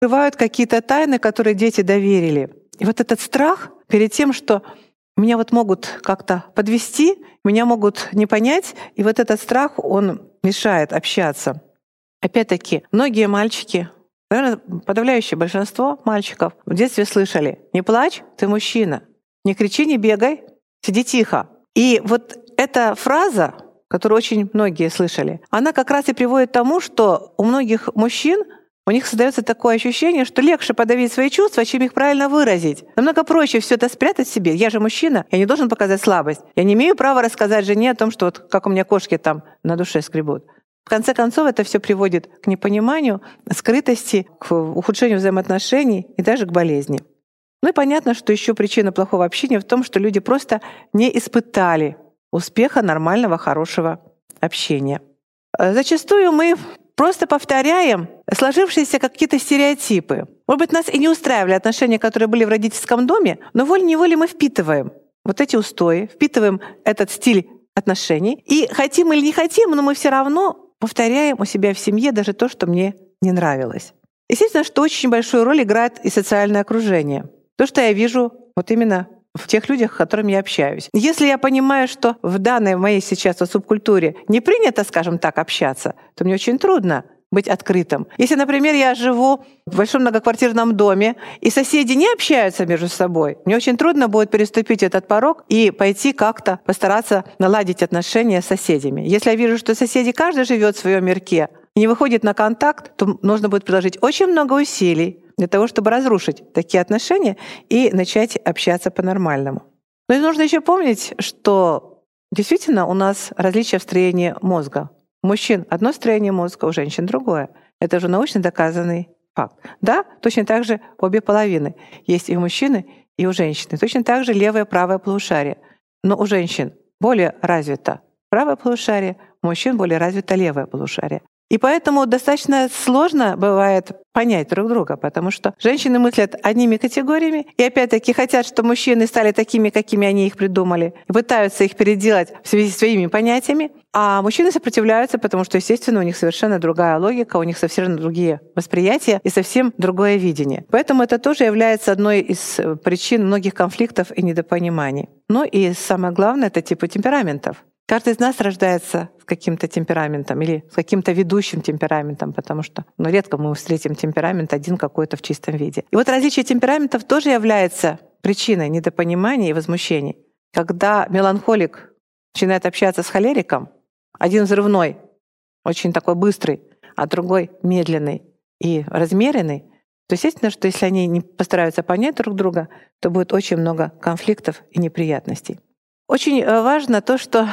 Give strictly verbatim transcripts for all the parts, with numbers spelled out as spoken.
скрывают какие-то тайны, которые дети доверили. И вот этот страх перед тем, что меня вот могут как-то подвести, меня могут не понять, и вот этот страх, он мешает общаться. Опять-таки, многие мальчики, наверное, подавляющее большинство мальчиков в детстве слышали: «Не плачь, ты мужчина, не кричи, не бегай, сиди тихо». И вот эта фраза, которую очень многие слышали, она как раз и приводит к тому, что у многих мужчин у них создается такое ощущение, что легче подавить свои чувства, чем их правильно выразить. Намного проще все это спрятать в себе. Я же мужчина, я не должен показать слабость. Я не имею права рассказать жене о том, что вот как у меня кошки там на душе скребут. В конце концов, это все приводит к непониманию, скрытости, к ухудшению взаимоотношений и даже к болезни. Ну и понятно, что еще причина плохого общения в том, что люди просто не испытали успеха нормального, хорошего общения. Зачастую мы просто повторяем сложившиеся какие-то стереотипы. Может быть, нас и не устраивали отношения, которые были в родительском доме, но волей-неволей мы впитываем вот эти устои, впитываем этот стиль отношений. И хотим или не хотим, но мы все равно повторяем у себя в семье даже то, что мне не нравилось. Естественно, что очень большую роль играет и социальное окружение. То, что я вижу вот именно в тех людях, с которыми я общаюсь. Если я понимаю, что в данной моей сейчас субкультуре не принято, скажем так, общаться, то мне очень трудно быть открытым. Если, например, я живу в большом многоквартирном доме, и соседи не общаются между собой, мне очень трудно будет переступить этот порог и пойти как-то постараться наладить отношения с соседями. Если я вижу, что соседи каждый живет в своем мирке и не выходит на контакт, то нужно будет приложить очень много усилий для того, чтобы разрушить такие отношения и начать общаться по-нормальному. Но и нужно еще помнить, что действительно у нас различия в строении мозга. У мужчин одно строение мозга, у женщин другое. Это уже научно доказанный факт. Да, точно так же обе половины есть и у мужчины, и у женщины. Точно так же левое и правое полушарие. Но у женщин более развито правое полушарие, у мужчин более развито левое полушарие. И поэтому достаточно сложно бывает понять друг друга, потому что женщины мыслят одними категориями и опять-таки хотят, чтобы мужчины стали такими, какими они их придумали, и пытаются их переделать в связи с своими понятиями, а мужчины сопротивляются, потому что, естественно, у них совершенно другая логика, у них совсем другие восприятия и совсем другое видение. Поэтому это тоже является одной из причин многих конфликтов и недопониманий. Ну и самое главное — это типы темпераментов. Каждый из нас рождается с каким-то темпераментом или с каким-то ведущим темпераментом, потому что ну, редко мы встретим темперамент один какой-то в чистом виде. И вот различие темпераментов тоже является причиной недопонимания и возмущений. Когда меланхолик начинает общаться с холериком, один взрывной, очень такой быстрый, а другой медленный и размеренный, то естественно, что если они не постараются понять друг друга, то будет очень много конфликтов и неприятностей. Очень важно то, что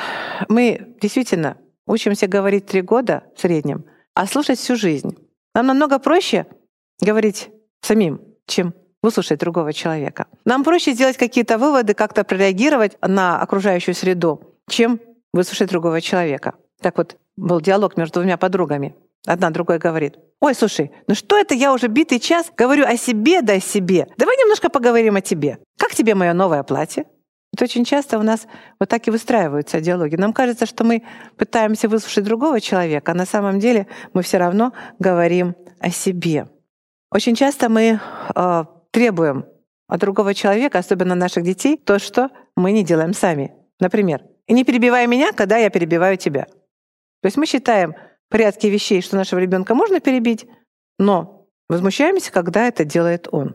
мы действительно учимся говорить три года в среднем, а слушать всю жизнь. Нам намного проще говорить самим, чем выслушать другого человека. Нам проще сделать какие-то выводы, как-то прореагировать на окружающую среду, чем выслушать другого человека. Так вот, был диалог между двумя подругами. Одна другой говорит: «Ой, слушай, ну что это я уже битый час говорю о себе да о себе? Давай немножко поговорим о тебе. Как тебе мое новое платье?» Это очень часто у нас вот так и выстраиваются диалоги. Нам кажется, что мы пытаемся выслушать другого человека, а на самом деле мы все равно говорим о себе. Очень часто мы э, требуем от другого человека, особенно наших детей, то, что мы не делаем сами. Например, «И не перебивай меня, когда я перебиваю тебя». То есть мы считаем в порядке вещей, что нашего ребенка можно перебить, но возмущаемся, когда это делает он.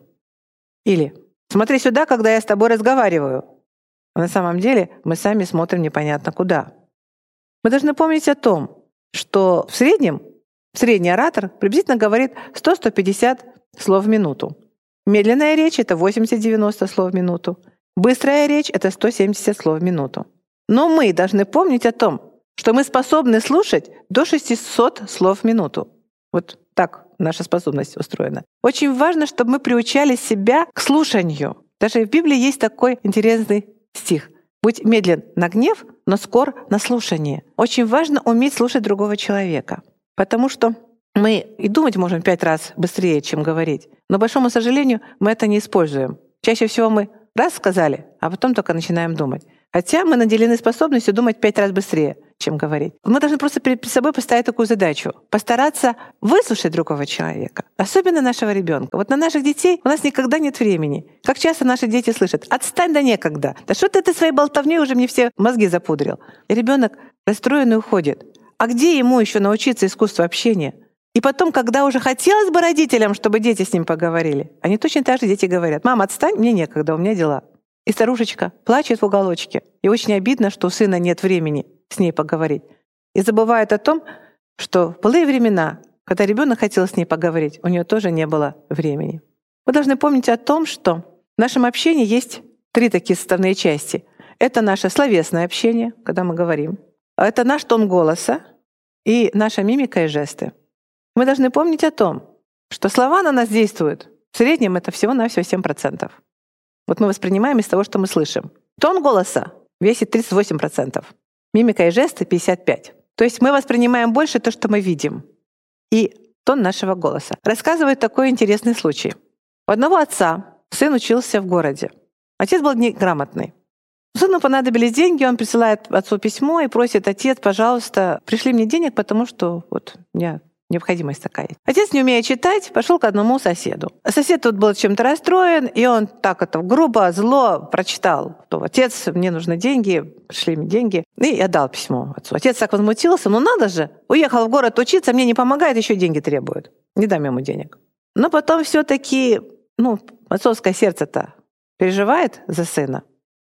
Или «Смотри сюда, когда я с тобой разговариваю». А на самом деле мы сами смотрим непонятно куда. Мы должны помнить о том, что в среднем средний оратор приблизительно говорит сто - сто пятьдесят слов в минуту. Медленная речь — это восемьдесят-девяносто слов в минуту. Быстрая речь — это сто семьдесят слов в минуту. Но мы должны помнить о том, что мы способны слушать до шестисот слов в минуту. Вот так наша способность устроена. Очень важно, чтобы мы приучали себя к слушанию. Даже в Библии есть такой интересный стих: «Будь медлен на гнев, но скор на слушание». Очень важно уметь слушать другого человека, потому что мы и думать можем пять раз быстрее, чем говорить, но, к большому сожалению, мы это не используем. Чаще всего мы раз сказали, а потом только начинаем думать. Хотя мы наделены способностью думать пять раз быстрее, чем говорить. Мы должны просто перед собой поставить такую задачу — постараться выслушать другого человека, особенно нашего ребенка. Вот на наших детей у нас никогда нет времени. Как часто наши дети слышат: «Отстань, да некогда! Да что ты, ты своей болтовней уже мне все мозги запудрил!» И ребенок расстроенный уходит. А где ему еще научиться искусству общения? И потом, когда уже хотелось бы родителям, чтобы дети с ним поговорили, они точно так же дети говорят: «Мама, отстань, мне некогда, у меня дела». И старушечка плачет в уголочке. И очень обидно, что у сына нет времени с ней поговорить. И забывает о том, что в былые времена, когда ребенок хотел с ней поговорить, у нее тоже не было времени. Вы должны помнить о том, что в нашем общении есть три такие составные части. Это наше словесное общение, когда мы говорим. Это наш тон голоса и наша мимика и жесты. Мы должны помнить о том, что слова на нас действуют. В среднем это всего-навсего семь процентов. Вот мы воспринимаем из того, что мы слышим. Тон голоса весит тридцать восемь процентов. Мимика и жесты — пятьдесят пять процентов. То есть мы воспринимаем больше то, что мы видим. И тон нашего голоса. Рассказывает такой интересный случай. У одного отца сын учился в городе. Отец был неграмотный. Сыну понадобились деньги, он присылает отцу письмо и просит: «Отец, пожалуйста, пришли мне денег, потому что вот у меня необходимость такая». Отец, не умея читать, пошел к одному соседу. Сосед тут был чем-то расстроен, и он так это грубо, зло прочитал, что: «Отец, мне нужны деньги, пришли мне деньги». И отдал письмо отцу. Отец так возмутился: «Ну надо же, уехал в город учиться, мне не помогает, еще деньги требует. Не дам ему денег». Но потом все-таки, ну, отцовское сердце-то переживает за сына,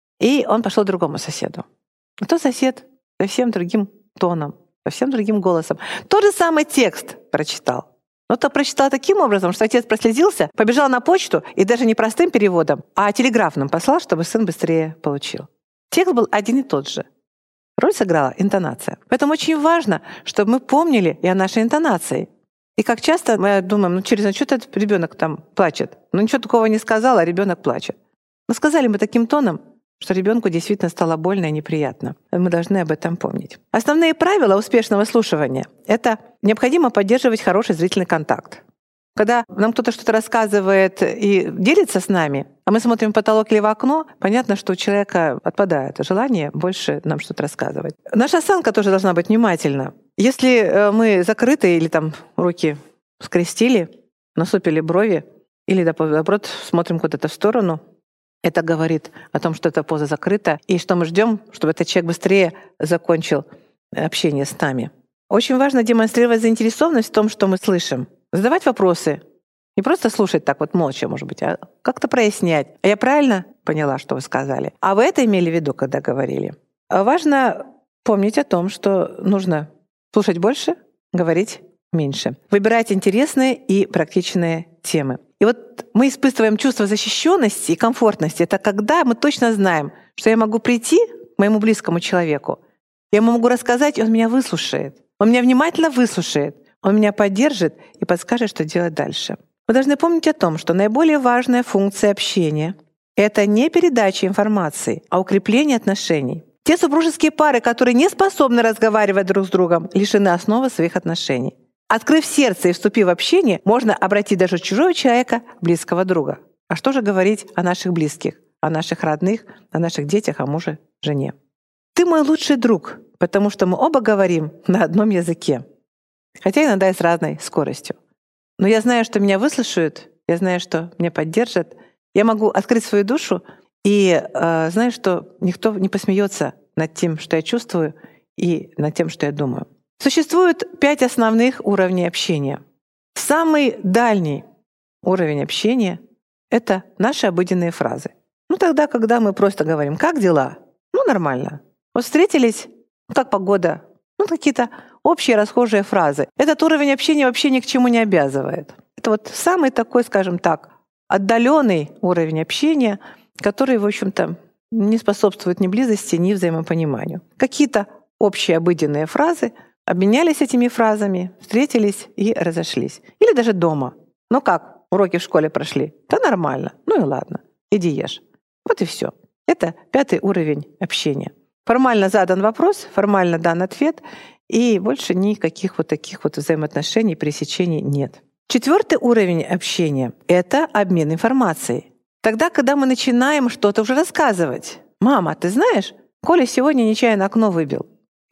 и он пошел к другому соседу. А тот сосед совсем другим тоном, совсем другим голосом тот же самый текст прочитал. Но то прочитал таким образом, что отец прослезился, побежал на почту и даже не простым переводом, а телеграфным послал, чтобы сын быстрее получил. Текст был один и тот же. Роль сыграла интонация. Поэтому очень важно, чтобы мы помнили и о нашей интонации. И как часто мы думаем: ну через ну, что этот ребенок там плачет. Ну ничего такого не сказал, а ребенок плачет. Но сказали мы таким тоном, что ребенку действительно стало больно и неприятно. Мы должны об этом помнить. Основные правила успешного слушания — это необходимо поддерживать хороший зрительный контакт. Когда нам кто-то что-то рассказывает и делится с нами, а мы смотрим в потолок или в окно, понятно, что у человека отпадает желание больше нам что-то рассказывать. Наша осанка тоже должна быть внимательна. Если мы закрыты или там руки скрестили, насупили брови, или, наоборот, смотрим куда-то в сторону, это говорит о том, что эта поза закрыта, и что мы ждем, чтобы этот человек быстрее закончил общение с нами. Очень важно демонстрировать заинтересованность в том, что мы слышим. Задавать вопросы. Не просто слушать так вот молча, может быть, а как-то прояснять. А я правильно поняла, что вы сказали? А вы это имели в виду, когда говорили? Важно помнить о том, что нужно слушать больше, говорить меньше. Выбирать интересные и практичные темы. И вот мы испытываем чувство защищенности и комфортности. Это когда мы точно знаем, что я могу прийти к моему близкому человеку, я ему могу рассказать, и он меня выслушает. Он меня внимательно выслушает, он меня поддержит и подскажет, что делать дальше. Вы должны помнить о том, что наиболее важная функция общения — это не передача информации, а укрепление отношений. Те супружеские пары, которые не способны разговаривать друг с другом, лишены основы своих отношений. Открыв сердце и вступив в общение, можно обратить даже чужого человека в близкого друга. А что же говорить о наших близких, о наших родных, о наших детях, о муже, жене? «Ты мой лучший друг», потому что мы оба говорим на одном языке, хотя иногда и с разной скоростью. Но я знаю, что меня выслушают, я знаю, что меня поддержат, я могу открыть свою душу и э, знаю, что никто не посмеется над тем, что я чувствую, и над тем, что я думаю. Существует пять основных уровней общения. Самый дальний уровень общения — это наши обыденные фразы. Ну тогда, когда мы просто говорим: «Как дела?» Ну нормально. Вот встретились, как погода? Ну какие-то общие расхожие фразы. Этот уровень общения вообще ни к чему не обязывает. Это вот самый такой, скажем так, отдаленный уровень общения, который, в общем-то, не способствует ни близости, ни взаимопониманию. Какие-то общие обыденные фразы, обменялись этими фразами, встретились и разошлись. Или даже дома. Ну как, уроки в школе прошли? Да нормально. Ну и ладно, иди ешь. Вот и все. Это пятый уровень общения. Формально задан вопрос, формально дан ответ, и больше никаких вот таких вот взаимоотношений, пересечений нет. Четвертый уровень общения — это обмен информацией. Тогда, когда мы начинаем что-то уже рассказывать. «Мама, ты знаешь, Коля сегодня нечаянно окно выбил».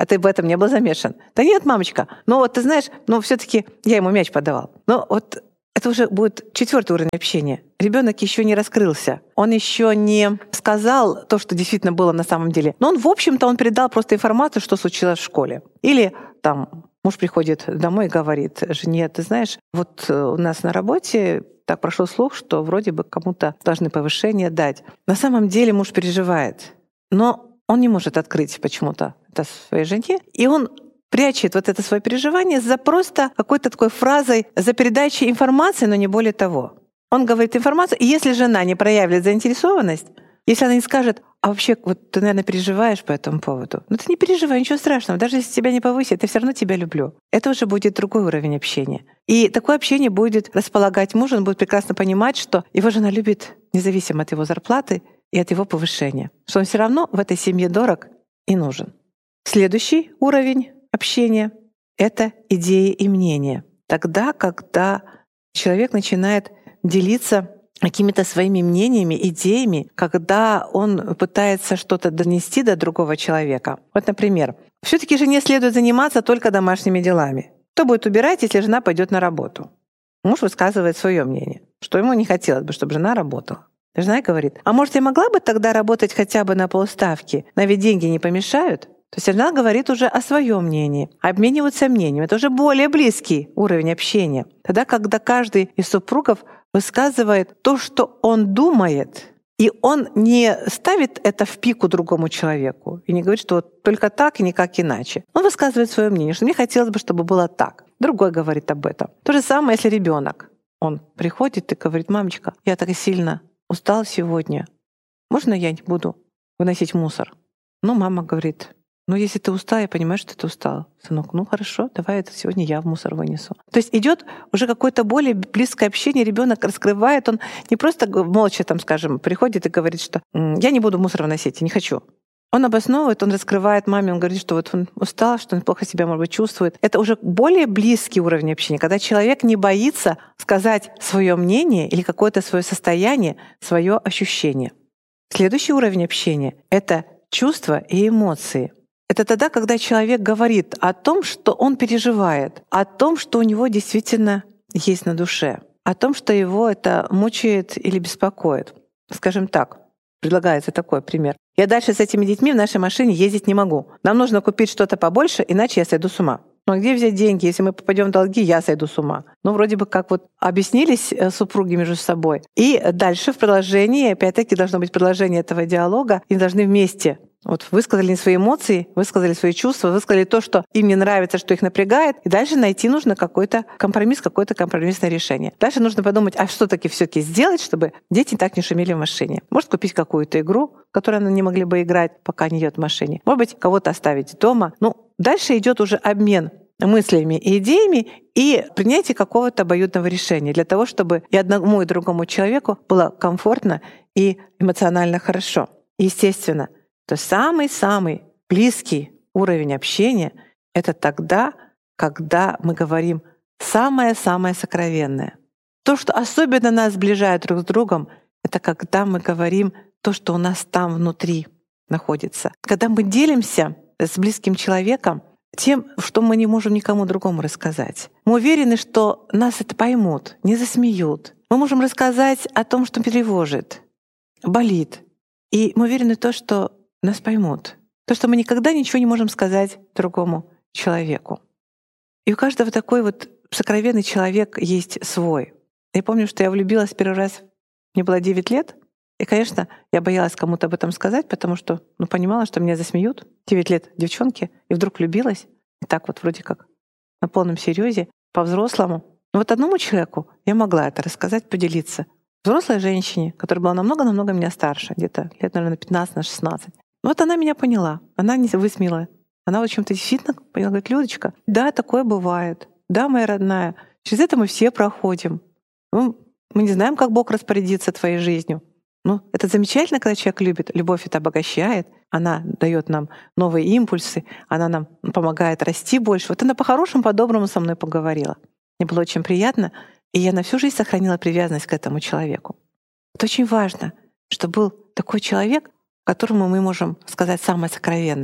А ты в этом не был замешан? Да нет, мамочка. Ну вот ты знаешь, ну все-таки я ему мяч подавал. Ну вот это уже будет четвертый уровень общения. Ребенок еще не раскрылся. Он еще не сказал то, что действительно было на самом деле. Но он, в общем-то, он передал просто информацию, что случилось в школе. Или там муж приходит домой и говорит жене: ты знаешь, вот у нас на работе так прошел слух, что вроде бы кому-то должны повышение дать. На самом деле муж переживает, но он не может открыть почему-то это своей жене, и он прячет вот это свое переживание за просто какой-то такой фразой, за передачей информации, но не более того. Он говорит информацию, и если жена не проявит заинтересованность, если она не скажет: а вообще, вот ты, наверное, переживаешь по этому поводу. Ну ты не переживай, ничего страшного. Даже если тебя не повысят, я все равно тебя люблю. Это уже будет другой уровень общения. И такое общение будет располагать мужа, он будет прекрасно понимать, что его жена любит независимо от его зарплаты и от его повышения, что он все равно в этой семье дорог и нужен. Следующий уровень общения — это идеи и мнения. Тогда, когда человек начинает делиться какими-то своими мнениями, идеями, когда он пытается что-то донести до другого человека. Вот, например, все-таки жене следует заниматься только домашними делами. Кто будет убирать, если жена пойдет на работу? Муж высказывает свое мнение, что ему не хотелось бы, чтобы жена работала. Жена говорит: а может, я могла бы тогда работать хотя бы на полставки, но ведь деньги не помешают? То есть жена говорит уже о своем мнении, обмениваются мнением. Это уже более близкий уровень общения. Тогда, когда каждый из супругов высказывает то, что он думает, и он не ставит это в пику другому человеку и не говорит, что вот только так и никак иначе. Он высказывает свое мнение, что мне хотелось бы, чтобы было так. Другой говорит об этом. То же самое, если ребенок, он приходит и говорит: мамочка, я так сильно устал сегодня. Можно я не буду выносить мусор? Ну, мама говорит: ну, если ты устал, я понимаю, что ты устал. Сынок, ну хорошо, давай это сегодня я в мусор вынесу. То есть идет уже какое-то более близкое общение, ребенок раскрывает, он не просто молча, там, скажем, приходит и говорит, что я не буду мусор выносить, я не хочу. Он обосновывает, он раскрывает маме, он говорит, что вот он устал, что он плохо себя, может быть, чувствует. Это уже более близкий уровень общения, когда человек не боится сказать свое мнение или какое-то свое состояние, свое ощущение. Следующий уровень общения — это чувства и эмоции. Это тогда, когда человек говорит о том, что он переживает, о том, что у него действительно есть на душе, о том, что его это мучает или беспокоит. Скажем так, предлагается такой пример. Я дальше с этими детьми в нашей машине ездить не могу. Нам нужно купить что-то побольше, иначе я сойду с ума. Но где взять деньги? Если мы попадем в долги, я сойду с ума. Ну, вроде бы как вот объяснились супруги между собой. И дальше в продолжении, опять-таки, должно быть продолжение этого диалога, они должны вместе вот высказали свои эмоции, высказали свои чувства, высказали то, что им не нравится, что их напрягает, и дальше найти нужно какой-то компромисс, какое-то компромиссное решение. Дальше нужно подумать, а что таки все-таки сделать, чтобы дети так не шумели в машине. Может, купить какую-то игру, в которой они не могли бы играть, пока они едут в машине. Может быть, кого-то оставить дома. Ну, дальше идет уже обмен мыслями и идеями и принятие какого-то обоюдного решения для того, чтобы и одному, и другому человеку было комфортно и эмоционально хорошо. И, естественно, то самый-самый близкий уровень общения — это тогда, когда мы говорим самое-самое сокровенное. То, что особенно нас сближает друг с другом, это когда мы говорим то, что у нас там внутри находится. Когда мы делимся с близким человеком тем, что мы не можем никому другому рассказать. Мы уверены, что нас это поймут, не засмеют. Мы можем рассказать о том, что тревожит, болит. И мы уверены в том, что нас поймут. То, что мы никогда ничего не можем сказать другому человеку. И у каждого такой вот сокровенный человек есть свой. Я помню, что я влюбилась первый раз, мне было девять лет, и, конечно, я боялась кому-то об этом сказать, потому что ну, понимала, что меня засмеют. девять лет девчонки, и вдруг влюбилась. И так вот вроде как на полном серьезе, по-взрослому. Но вот одному человеку я могла это рассказать, поделиться. Взрослой женщине, которая была намного-намного меня старше, где-то лет, наверное, на пятнадцать-шестнадцать. Вот она меня поняла, она не высмеяла. Она в чем-то действительно поняла, говорит: Людочка, да, такое бывает. Да, моя родная, через это мы все проходим. Ну, мы не знаем, как Бог распорядится твоей жизнью. Ну, это замечательно, когда человек любит. Любовь это обогащает, она дает нам новые импульсы, она нам помогает расти больше. Вот она по-хорошему, по-доброму со мной поговорила. Мне было очень приятно, и я на всю жизнь сохранила привязанность к этому человеку. Это очень важно, чтобы был такой человек, которому мы можем сказать самое сокровенное.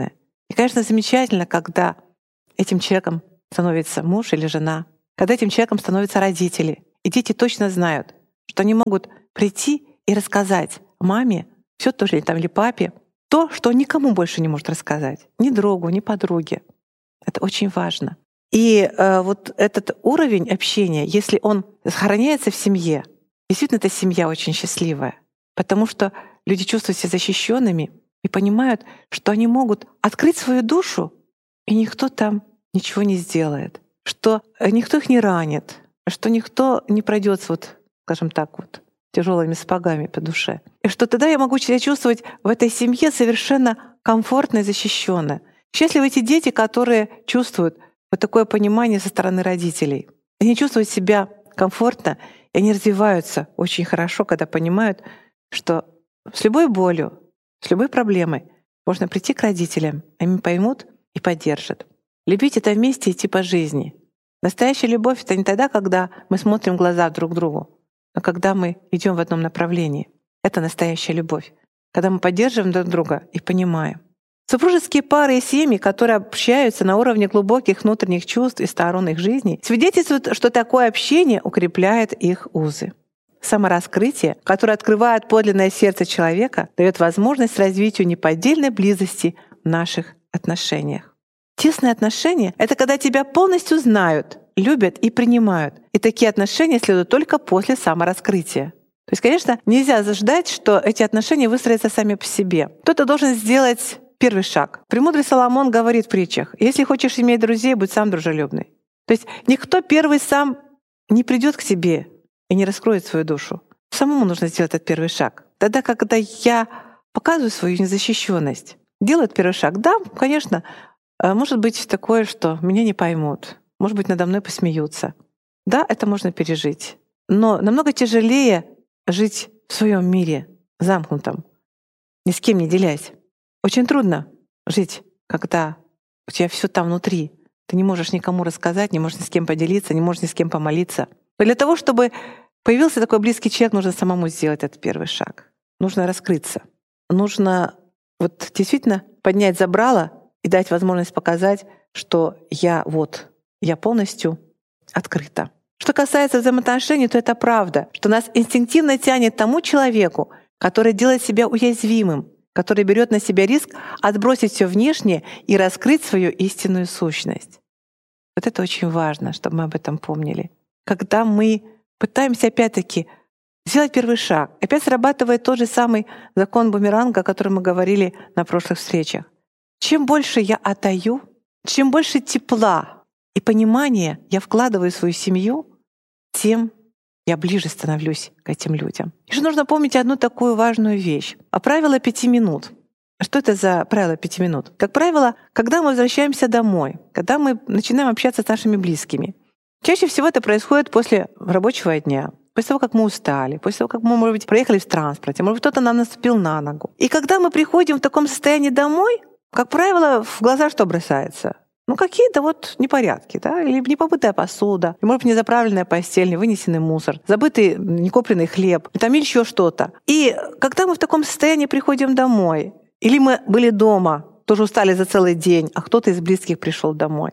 И, конечно, замечательно, когда этим человеком становится муж или жена, когда этим человеком становятся родители. И дети точно знают, что они могут прийти и рассказать маме, все то же там, или папе, то, что он никому больше не может рассказать. Ни другу, ни подруге. Это очень важно. И э, вот этот уровень общения, если он сохраняется в семье, действительно, эта семья очень счастливая, потому что люди чувствуют себя защищенными и понимают, что они могут открыть свою душу, и никто там ничего не сделает, что никто их не ранит, что никто не пройдет, вот, скажем так, вот тяжелыми сапогами по душе. И что тогда я могу себя чувствовать в этой семье совершенно комфортно и защищенно. Счастливы эти дети, которые чувствуют вот такое понимание со стороны родителей. Они чувствуют себя комфортно, и они развиваются очень хорошо, когда понимают, что с любой болью, с любой проблемой можно прийти к родителям, они поймут и поддержат. Любить — это вместе идти по жизни. Настоящая любовь — это не тогда, когда мы смотрим в глаза друг другу, но когда мы идем в одном направлении. Это настоящая любовь. Когда мы поддерживаем друг друга и понимаем. Супружеские пары и семьи, которые общаются на уровне глубоких внутренних чувств и сторон их жизни, свидетельствуют, что такое общение укрепляет их узы. Самораскрытие, которое открывает подлинное сердце человека, дает возможность развитию неподдельной близости в наших отношениях. Тесные отношения — это когда тебя полностью знают, любят и принимают. И такие отношения следуют только после самораскрытия. То есть, конечно, нельзя ждать, что эти отношения выстроятся сами по себе. Кто-то должен сделать первый шаг. Премудрый Соломон говорит в притчах: «Если хочешь иметь друзей, будь сам дружелюбный». То есть никто первый сам не придет к тебе и не раскроет свою душу. Самому нужно сделать этот первый шаг. Тогда, когда я показываю свою незащищенность, делаю этот первый шаг, да, конечно, может быть такое, что меня не поймут, может быть, надо мной посмеются. Да, это можно пережить. Но намного тяжелее жить в своем мире, замкнутом, ни с кем не делясь. Очень трудно жить, когда у тебя все там внутри. Ты не можешь никому рассказать, не можешь ни с кем поделиться, не можешь ни с кем помолиться. Но для того, чтобы появился такой близкий человек, нужно самому сделать этот первый шаг. Нужно раскрыться. Нужно вот действительно поднять забрало и дать возможность показать, что я вот, я полностью открыта. Что касается взаимоотношений, то это правда, что нас инстинктивно тянет к тому человеку, который делает себя уязвимым, который берет на себя риск отбросить все внешнее и раскрыть свою истинную сущность. Вот это очень важно, чтобы мы об этом помнили. Когда мы пытаемся опять-таки сделать первый шаг, опять срабатывает тот же самый закон бумеранга, о котором мы говорили на прошлых встречах. Чем больше я отдаю, чем больше тепла и понимания я вкладываю в свою семью, тем я ближе становлюсь к этим людям. Еще нужно помнить одну такую важную вещь. А правило пяти минут. Что это за правило пяти минут? Как правило, когда мы возвращаемся домой, когда мы начинаем общаться с нашими близкими, чаще всего это происходит после рабочего дня, после того, как мы устали, после того, как мы, может быть, проехали в транспорте, может быть, кто-то нам наступил на ногу. И когда мы приходим в таком состоянии домой, как правило, в глаза что бросается? Ну, какие-то вот непорядки, да, или непомытая посуда, или, может быть, незаправленная постель, невынесенный мусор, забытый некупленный хлеб, там или еще что-то. И когда мы в таком состоянии приходим домой, или мы были дома, тоже устали за целый день, а кто-то из близких пришел домой,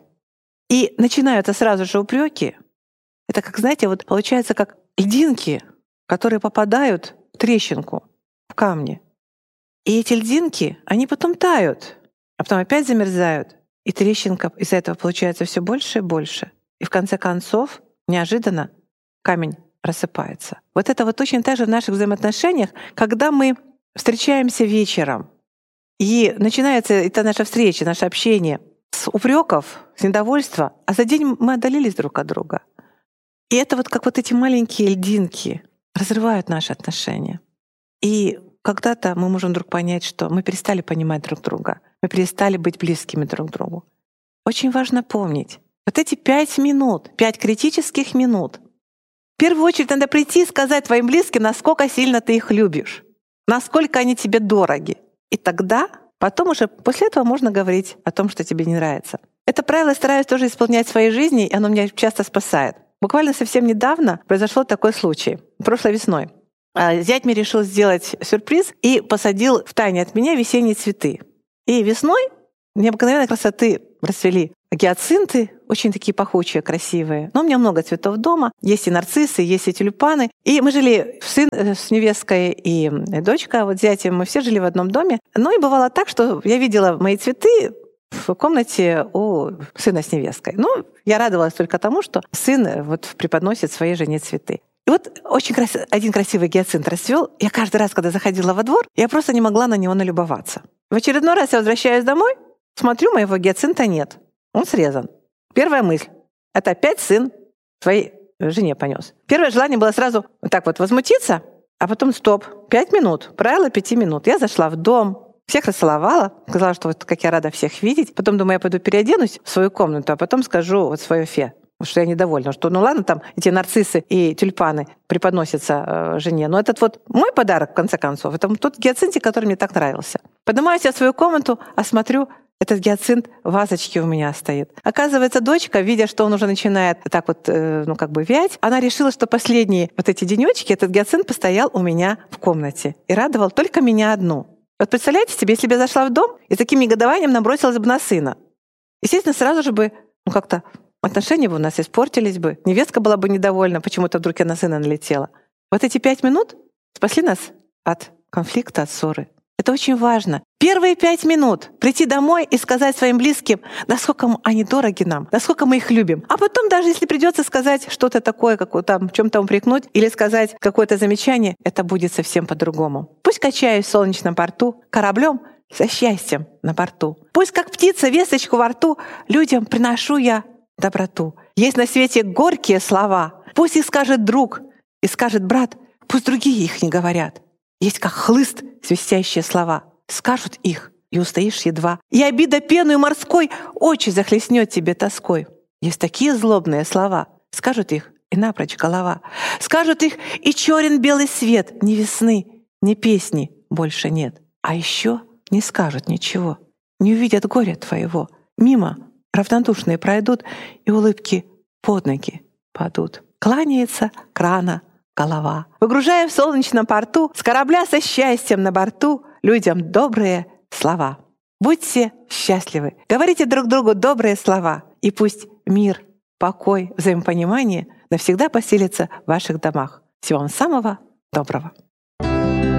и начинаются сразу же упреки, это, как, знаете, вот получается как льдинки, которые попадают в трещинку, в камни. И эти льдинки, они потом тают, а потом опять замерзают. И трещинка из-за этого получается все больше и больше. И в конце концов, неожиданно, камень рассыпается. Вот это вот точно так же в наших взаимоотношениях, когда мы встречаемся вечером, и начинается эта наша встреча, наше общение с упреков, с недовольства, а за день мы отдалились друг от друга. И это вот как вот эти маленькие льдинки разрывают наши отношения. И когда-то мы можем вдруг понять, что мы перестали понимать друг друга, мы перестали быть близкими друг к другу. Очень важно помнить, вот эти пять минут, пять критических минут, в первую очередь надо прийти и сказать твоим близким, насколько сильно ты их любишь, насколько они тебе дороги. И тогда, потом уже после этого можно говорить о том, что тебе не нравится. Это правило я стараюсь тоже исполнять в своей жизни, и оно меня часто спасает. Буквально совсем недавно произошел такой случай, прошлой весной. Зять мне решил сделать сюрприз и посадил втайне от меня весенние цветы. И весной необыкновенной красоты расцвели гиацинты, очень такие пахучие, красивые. Но у меня много цветов дома. Есть и нарциссы, есть и тюльпаны. И мы жили, сын с невесткой и дочка, вот зятем, мы все жили в одном доме. Ну и бывало так, что я видела мои цветы в комнате у сына с невесткой. Ну, я радовалась только тому, что сын вот преподносит своей жене цветы. И вот очень крас... один красивый гиацинт расцвел. Я каждый раз, когда заходила во двор, я просто не могла на него налюбоваться. В очередной раз я возвращаюсь домой, смотрю, моего гиацинта нет. Он срезан. Первая мысль — это опять сын своей жене понес. Первое желание было сразу вот так вот возмутиться, а потом стоп. Пять минут. Правило пяти минут. Я зашла в дом, всех расцеловала, сказала, что вот как я рада всех видеть. Потом думаю, я пойду переоденусь в свою комнату, а потом скажу вот свое фе, что я недовольна, что ну ладно, там эти нарциссы и тюльпаны преподносятся э, жене, но этот вот мой подарок, в конце концов, это тот гиацинтик, который мне так нравился. Поднимаюсь я в свою комнату, а смотрю, этот гиацинт в вазочке у меня стоит. Оказывается, дочка, видя, что он уже начинает так вот, э, ну как бы вять, она решила, что последние вот эти денечки этот гиацинт постоял у меня в комнате и радовал только меня одну. Вот представляете себе, если бы я зашла в дом и таким негодованием набросилась бы на сына. Естественно, сразу же бы, ну как-то отношения бы у нас испортились бы, невестка была бы недовольна, почему-то вдруг я на сына налетела. Вот эти пять минут спасли нас от конфликта, от ссоры. Это очень важно. Первые пять минут прийти домой и сказать своим близким, насколько они дороги нам, насколько мы их любим. А потом, даже если придется сказать что-то такое, как там, в чем-то упрекнуть, или сказать какое-то замечание, это будет совсем по-другому. Пусть качаюсь в солнечном порту кораблем со счастьем на борту. Пусть как птица весточку во рту людям приношу я доброту. Есть на свете горькие слова. Пусть их скажет друг и скажет брат, пусть другие их не говорят. Есть как хлыст свистящие слова. Скажут их, и устоишь едва. И обида пеной морской очи захлестнет тебе тоской. Есть такие злобные слова. Скажут их, и напрочь голова. Скажут их, и черен белый свет. Ни весны, ни песни больше нет. А еще не скажут ничего. Не увидят горя твоего. Мимо равнодушные пройдут, и улыбки под ноги падут. Кланяется крана голова. Выгружая в солнечном порту с корабля со счастьем на борту людям добрые слова. Будьте счастливы, говорите друг другу добрые слова, и пусть мир, покой, взаимопонимание навсегда поселится в ваших домах. Всего вам самого доброго.